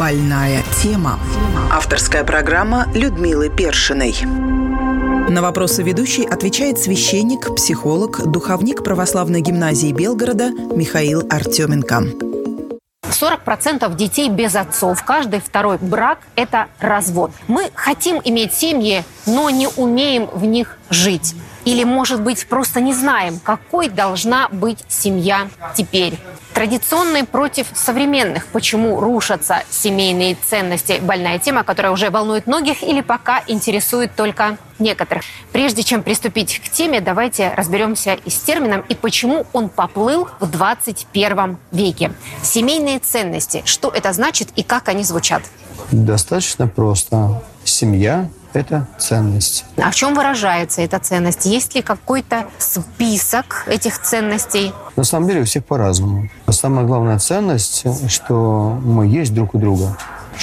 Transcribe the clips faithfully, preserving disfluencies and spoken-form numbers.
«Больная тема». Авторская программа Людмилы Першиной. На вопросы ведущей отвечает священник, психолог, духовник православной гимназии Белгорода Михаил Артеменко. сорок процентов детей без отцов. Каждый второй брак – это развод. Мы хотим иметь семьи, но не умеем в них жить. Или, может быть, просто не знаем, какой должна быть семья теперь. Традиционные против современных. Почему рушатся семейные ценности? Больная тема, которая уже волнует многих или пока интересует только некоторых. Прежде чем приступить к теме, давайте разберемся и с термином, и почему он поплыл в двадцать первом веке. Семейные ценности. Что это значит и как они звучат? Достаточно просто. Семья – это ценность. А в чем выражается эта ценность? Есть ли какой-то список этих ценностей? На самом деле у всех по-разному. Самая главная ценность, что мы есть друг у друга.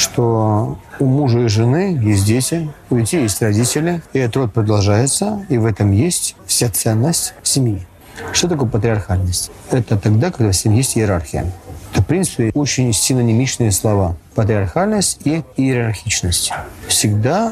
Что у мужа и жены есть дети, у детей есть родители, и этот род продолжается, и в этом есть вся ценность семьи. Что такое патриархальность? Это тогда, когда в семье есть иерархия. Это, в принципе, очень синонимичные слова. Патриархальность и иерархичность. Всегда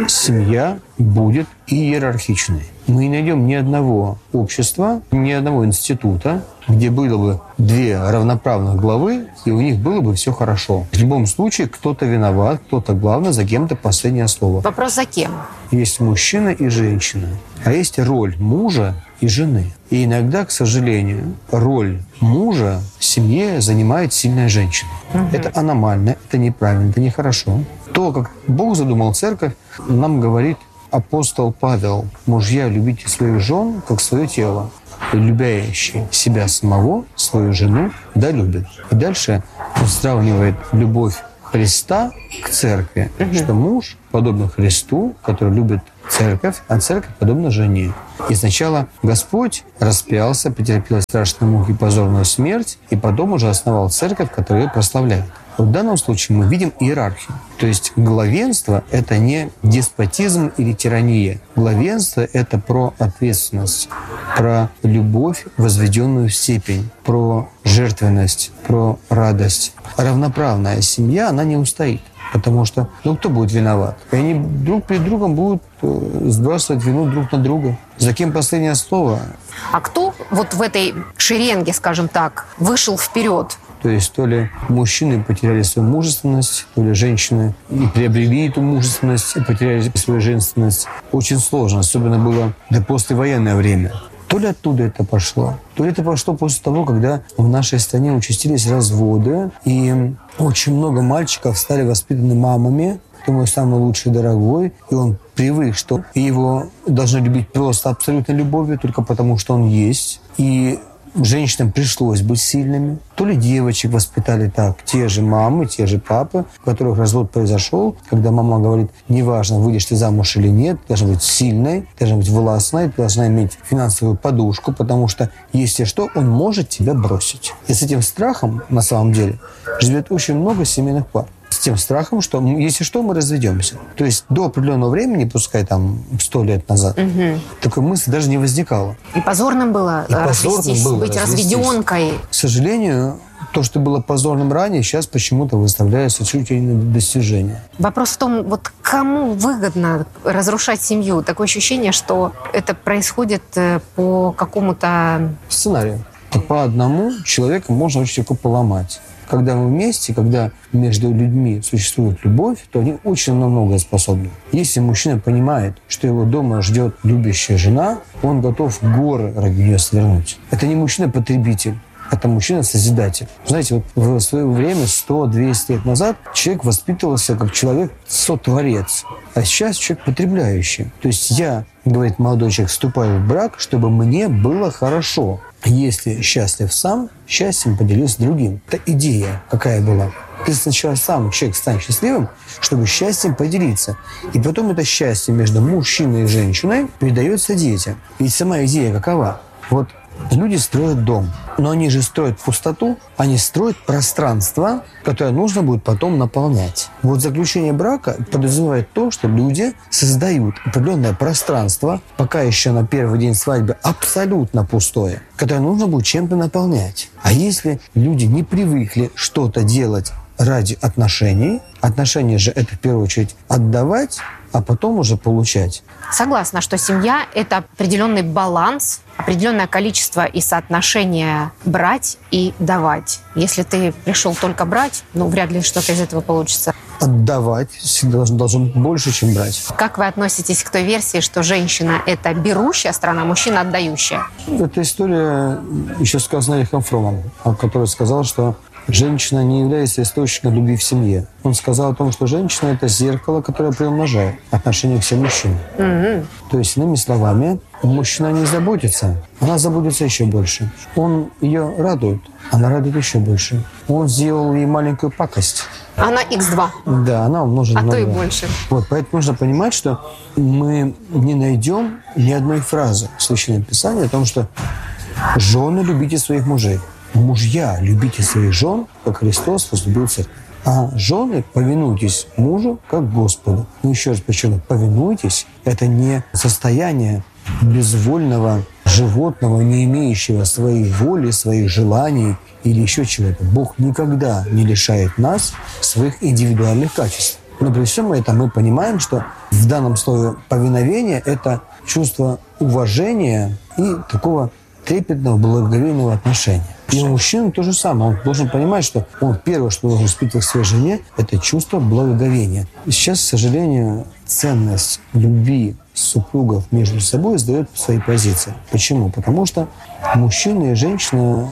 семья будет иерархичной. Мы не найдем ни одного общества, ни одного института, где было бы две равноправных главы, и у них было бы все хорошо. В любом случае, кто-то виноват, кто-то главный, за кем-то последнее слово. Вопрос за кем? Есть мужчина и женщина, а есть роль мужа и жены. И иногда, к сожалению, роль мужа в семье занимает сильная женщина. Угу. Это аномально, это неправильно, это нехорошо. То, как Бог задумал церковь, нам говорит апостол Павел: «Мужья, любите своих жен, как свое тело. И любящий себя самого, свою жену, да любит». И дальше он сравнивает любовь Христа к церкви, угу. что муж подобен Христу, который любит церковь, а церковь подобна жене. И сначала Господь распялся, претерпел страшные муки и позорную смерть, и потом уже основал церковь, которую прославляет. В данном случае мы видим иерархию. То есть главенство – это не деспотизм или тирания. Главенство – это про ответственность, про любовь, возведенную в степень, про жертвенность, про радость. Равноправная семья, она не устоит. Потому что, ну, кто будет виноват? И они друг перед другом будут сбрасывать вину друг на друга. За кем последнее слово? А кто вот в этой шеренге, скажем так, вышел вперед? То есть то ли мужчины потеряли свою мужественность, то ли женщины и приобрели эту мужественность и потеряли свою женственность. Очень сложно, особенно было до послевоенное время. То ли оттуда это пошло, то ли это пошло после того, когда в нашей стране участились разводы, и очень много мальчиков стали воспитаны мамами. Это мой самый лучший дорогой, и он привык, что его должны любить просто абсолютной любовью, только потому, что он есть. И женщинам пришлось быть сильными. То ли девочек воспитали так, те же мамы, те же папы, у которых развод произошел, когда мама говорит: неважно, выйдешь ты замуж или нет, ты должна быть сильной, ты должна быть властной, ты должна иметь финансовую подушку, потому что, если что, он может тебя бросить. И с этим страхом, на самом деле, живет очень много семейных пар. С тем страхом, что, если что, мы разведемся. То есть до определенного времени, пускай там сто лет назад, угу. такой мысли даже не возникало. И позорным было и развестись, позорным было быть развестись. разведенкой. К сожалению, то, что было позорным ранее, сейчас почему-то выставляется чуть ли не достижение. Вопрос в том, вот кому выгодно разрушать семью? Такое ощущение, что это происходит по какому-то сценарию. По одному человека можно очень легко поломать. Когда мы вместе, когда между людьми существует любовь, то они очень на многое способны. Если мужчина понимает, что его дома ждет любящая жена, он готов горы ради нее свернуть. Это не мужчина-потребитель, это мужчина-созидатель. Знаете, вот в свое время, сто-двести лет назад, человек воспитывался как человек-сотворец, а сейчас человек потребляющий. То есть я, говорит молодой человек, вступаю в брак, чтобы мне было хорошо. Если счастлив сам, счастьем поделюсь с другим. Это идея какая была. Ты сначала сам, человек, стань счастливым, чтобы счастьем поделиться. И потом это счастье между мужчиной и женщиной передается детям. Ведь сама идея какова? Вот люди строят дом, но они же строят пустоту, они строят пространство, которое нужно будет потом наполнять. Вот заключение брака подразумевает то, что люди создают определенное пространство, пока еще на первый день свадьбы абсолютно пустое, которое нужно будет чем-то наполнять. А если люди не привыкли что-то делать ради отношений. Отношения же это в первую очередь отдавать, а потом уже получать. Согласна, что семья – это определенный баланс, определенное количество и соотношение брать и давать. Если ты пришел только брать, ну, вряд ли что-то из этого получится. Отдавать всегда должен, должен быть больше, чем брать. Как вы относитесь к той версии, что женщина – это берущая сторона, мужчина – отдающая? Эта история еще сказана Эрихом Фромом, который сказал, что женщина не является источником любви в семье. Он сказал о том, что женщина – это зеркало, которое приумножает отношение к всем мужчинам. Mm-hmm. То есть, иными словами, мужчина не заботится, она заботится еще больше. Он ее радует, она радует еще больше. Он сделал ей маленькую пакость. Она икс два. Да, она умножена а на то и два. больше. Вот, поэтому нужно понимать, что мы не найдем ни одной фразы в Священном Писании о том, что «жены, любите своих мужей». Мужья, любите своих жен, как Христос возлюбил церковь. А жены, повинуйтесь мужу, как Господу. Ну, еще раз подчеркну, повинуйтесь – это не состояние безвольного животного, не имеющего своей воли, своих желаний или еще чего-то. Бог никогда не лишает нас своих индивидуальных качеств. Но при всем этом мы понимаем, что в данном слове повиновение – это чувство уважения и такого трепетного, благоговейного отношения. И у мужчин то же самое. Он должен понимать, что он первое, что должен испытывать к своей жене, это чувство благоговения. И сейчас, к сожалению, ценность любви супругов между собой сдает свои позиции. Почему? Потому что мужчина и женщина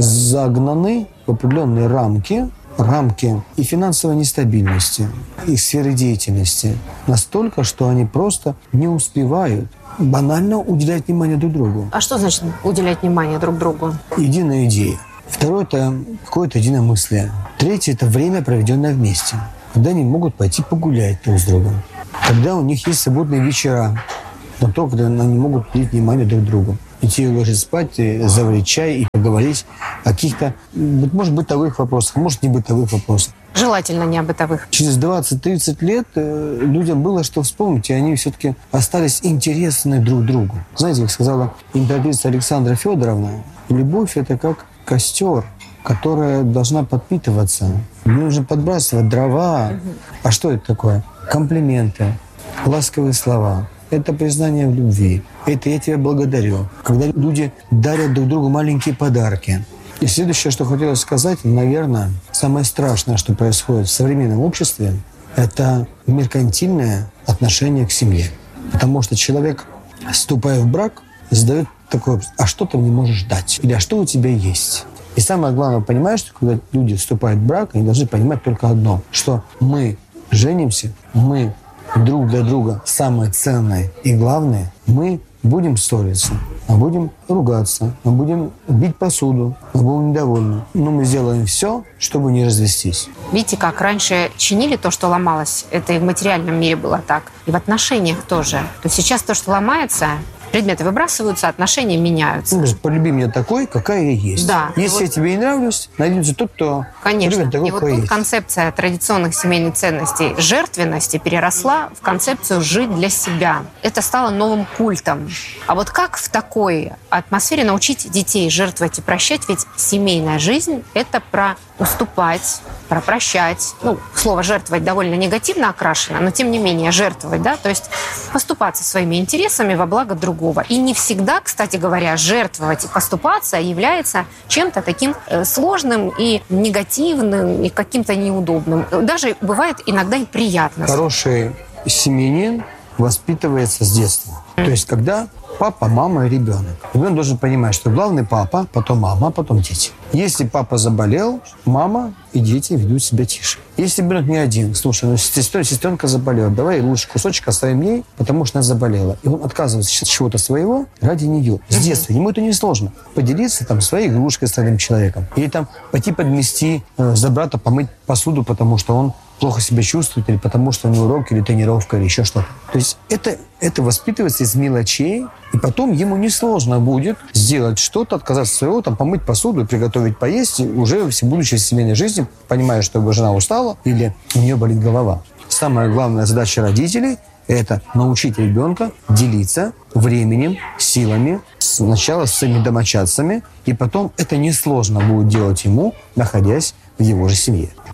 загнаны в определенные рамки, рамки и финансовой нестабильности, и сферы деятельности. Настолько, что они просто не успевают банально уделять внимание друг другу. А что значит уделять внимание друг другу? Единая идея. Второе – это какое-то единомыслие. Третье – это время, проведенное вместе. Когда они могут пойти погулять друг с другом. Когда у них есть свободные вечера. Но то, когда они могут уделить внимание друг другу. Идти ложить спать, заварить чай и поговорить о каких-то, может, бытовых вопросах, может, не бытовых вопросах. Желательно не о бытовых. Через двадцать-тридцать лет э, людям было что вспомнить, и они все-таки остались интересны друг другу. Знаете, как сказала императрица Александра Федоровна, любовь – это как костер, которая должна подпитываться. Мне нужно подбрасывать дрова. Угу. А что это такое? Комплименты, ласковые слова. Это признание в любви. Это я тебя благодарю. Когда люди дарят друг другу маленькие подарки. И следующее, что хотелось сказать, наверное, самое страшное, что происходит в современном обществе, это меркантильное отношение к семье. Потому что человек, вступая в брак, задает такой вопрос: а что ты мне можешь дать? Или а что у тебя есть? И самое главное, понимаешь, что когда люди вступают в брак, они должны понимать только одно, что мы женимся, мы друг для друга самое ценное и главное, мы будем ссориться, мы будем ругаться, мы будем бить посуду, мы будем недовольны. Но мы сделаем все, чтобы не развестись. Видите, как раньше чинили то, что ломалось, это и в материальном мире было так, и в отношениях тоже. То сейчас то, что ломается, предметы выбрасываются, отношения меняются. Ну, полюби меня такой, какая я есть. Да. Если вот... я тебе не нравлюсь, найдется тот, кто Конечно. любит такой, и вот какой тут есть. Концепция традиционных семейных ценностей жертвенности переросла в концепцию «жить для себя». Это стало новым культом. А вот как в такой атмосфере научить детей жертвовать и прощать? Ведь семейная жизнь – это про уступать, про прощать. Ну, слово «жертвовать» довольно негативно окрашено, но тем не менее жертвовать, да, то есть поступаться своими интересами во благо другого. И не всегда, кстати говоря, жертвовать и поступаться является чем-то таким сложным и негативным, и каким-то неудобным. Даже бывает иногда и приятно. Хороший семьянин воспитывается с детства. Mm. То есть когда папа, мама и ребенок. Ребенок должен понимать, что главный папа, потом мама, потом дети. Если папа заболел, мама и дети ведут себя тише. Если ребенок не один, слушай, ну сестер, сестренка заболела, давай лучше кусочек оставим ей, потому что она заболела. И он отказывается от чего-то своего ради нее. С детства. Ему это не сложно. Поделиться там своей игрушкой с другим человеком. Или там пойти подмести, э, за брата помыть посуду, потому что он плохо себя чувствует, или потому что у него урок, или тренировка, или еще что-то. То есть это, это воспитывается из мелочей, и потом ему несложно будет сделать что-то, отказаться от своего, там, помыть посуду, приготовить поесть, уже будучи в семейной жизни, понимая, что его жена устала, или у нее болит голова. Самая главная задача родителей – это научить ребенка делиться временем, силами, сначала с своими домочадцами, и потом это несложно будет делать ему, находясь в его же семье.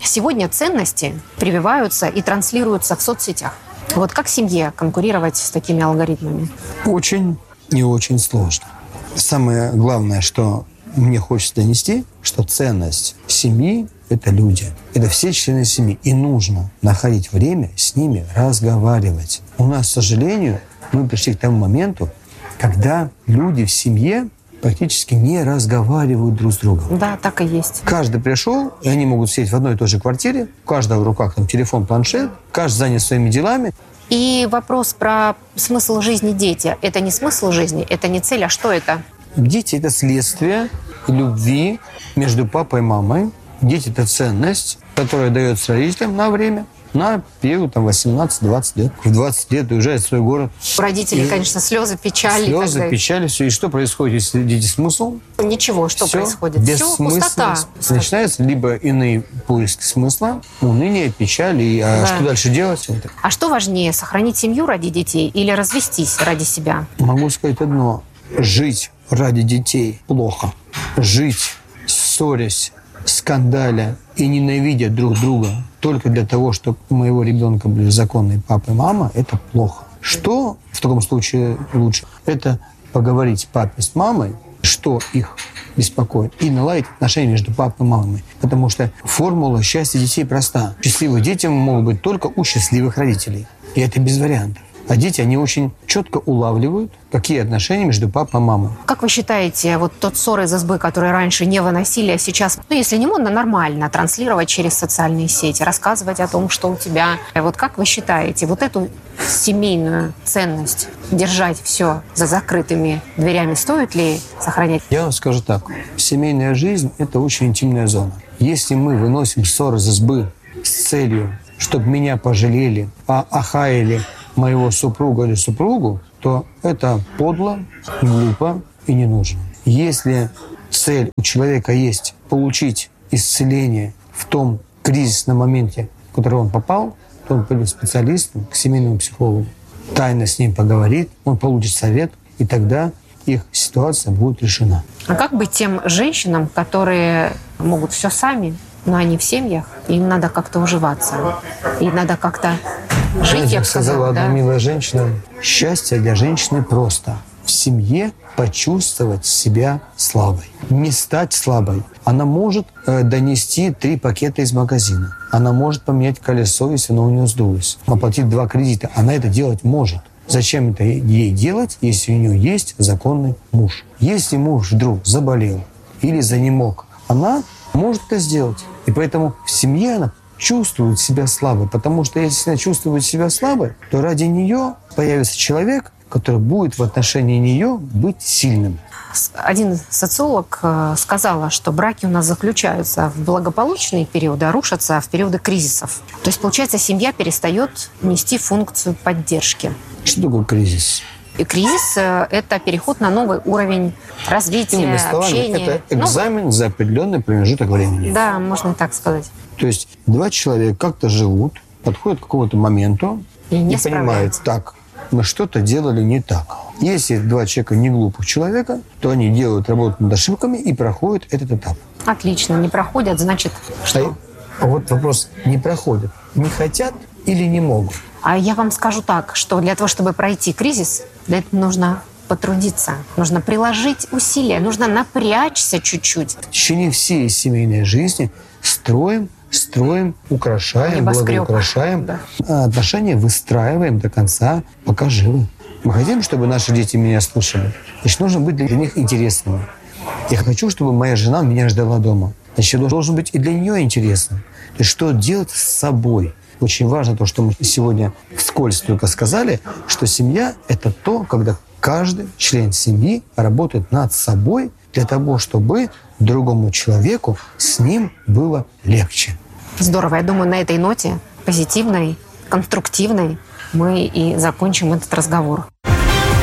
Сегодня ценности прививаются и транслируются в соцсетях. Вот как семье конкурировать с такими алгоритмами? Очень и очень сложно. Самое главное, что мне хочется донести, что ценность семьи – это люди. Это все члены семьи. И нужно находить время с ними разговаривать. У нас, к сожалению, мы пришли к тому моменту, когда люди в семье практически не разговаривают друг с другом. Да, так и есть. Каждый пришел, и они могут сидеть в одной и той же квартире, у каждого в руках там телефон, планшет, каждый занят своими делами. И вопрос про смысл жизни дети. Это не смысл жизни, это не цель, а что это? Дети – это следствие любви между папой и мамой. Дети – это ценность, которая дается родителям на время, на период там, восемнадцать-двадцать лет. В двадцать лет уезжает в свой город. У родителей, и конечно, слезы, печаль. Слезы, печаль, все. И что происходит, если дети смысл? Ничего, что все происходит? Все пустота. Начинается либо иные поиски смысла, уныние, печаль. И, а да. Что дальше делать? А что важнее, сохранить семью ради детей или развестись ради себя? Могу сказать одно. Жить ради детей плохо. Жить, ссорясь, скандаля и ненавидя друг друга только для того, чтобы у моего ребенка были законные папа и мама, это плохо. Что в таком случае лучше? Это поговорить папе с мамой, что их беспокоит, и наладить отношения между папой и мамой. Потому что формула счастья детей проста. Счастливые дети могут быть только у счастливых родителей. И это без вариантов. А дети, они очень четко улавливают, какие отношения между папой и мамой. Как вы считаете, вот тот ссор из избы, который раньше не выносили, а сейчас, ну, если не модно, нормально транслировать через социальные сети, рассказывать о том, что у тебя. Вот как вы считаете, вот эту семейную ценность держать все за закрытыми дверями, стоит ли сохранять? Я вам скажу так. Семейная жизнь – это очень интимная зона. Если мы выносим ссор из избы с целью, чтобы меня пожалели, а охаяли моего супруга или супругу, то это подло, глупо и не нужно. Если цель у человека есть получить исцеление в том кризисном моменте, в который он попал, то он пойдет к специалисту, к семейному психологу, тайно с ним поговорит, он получит совет, и тогда их ситуация будет решена. А как быть тем женщинам, которые могут все сами, но они в семьях, им надо как-то уживаться, и надо как-то жить, я бы сказала, одна да? милая женщина. Счастье для женщины просто. В семье почувствовать себя слабой. Не стать слабой. Она может э, донести три пакета из магазина. Она может поменять колесо, если оно у нее сдулось. Оплатить два кредита. Она это делать может. Зачем это ей делать, если у нее есть законный муж? Если муж вдруг заболел или занемог, она может это сделать. И поэтому в семье она чувствует себя слабой. Потому что если она чувствует себя слабой, то ради нее появится человек, который будет в отношении нее быть сильным. Один социолог сказал, что браки у нас заключаются в благополучные периоды, а рушатся в периоды кризисов. То есть, получается, семья перестает нести функцию поддержки. Что такое кризис? И кризис – это переход на новый уровень развития, Иными словами, общения. Это экзамен ну, за определенный промежуток времени. Да, можно и так сказать. То есть два человека как-то живут, подходят к какому-то моменту и, и понимают, так, мы что-то делали не так. Если два человека не глупых человека, то они делают работу над ошибками и проходят этот этап. Отлично. Не проходят, значит, что? А, а вот вопрос, не проходят. Не хотят или не могут? А я вам скажу так, что для того, чтобы пройти кризис, для этого нужно потрудиться, нужно приложить усилия, нужно напрячься чуть-чуть. В течение всей семейной жизни строим, строим, украшаем, благоукрашаем. Да. Отношения выстраиваем до конца, пока живы. Мы хотим, чтобы наши дети меня слушали. Значит, нужно быть для них интересным. Я хочу, чтобы моя жена меня ждала дома. Значит, я должен быть и для нее интересным. То есть, что делать с собой? Очень важно то, что мы сегодня вскользь только сказали, что семья – это то, когда каждый член семьи работает над собой для того, чтобы другому человеку с ним было легче. Здорово. Я думаю, на этой ноте позитивной, конструктивной мы и закончим этот разговор.